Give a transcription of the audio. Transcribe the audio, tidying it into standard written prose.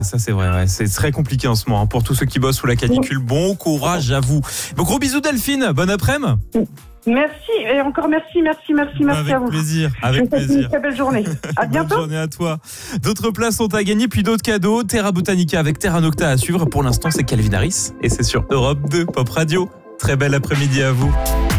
Ça c'est vrai, ouais. C'est très compliqué en ce moment pour tous ceux qui bossent sous la canicule. Bon courage à vous. Bon, gros bisous Delphine, bon après-midi. Merci, et encore merci Avec à vous. plaisir, avec Je vous souhaite plaisir. une très belle journée. À bientôt. Bonne journée à toi. D'autres places sont à gagner, puis d'autres cadeaux. Terra Botanica avec Terra Nocta à suivre. Pour l'instant, c'est Calvin Harris et c'est sur Europe 2 Pop Radio. Très bel après-midi à vous.